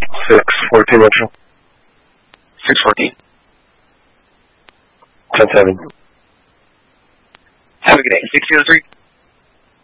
614 Metro. 614. 10-7. Have a good day. 603.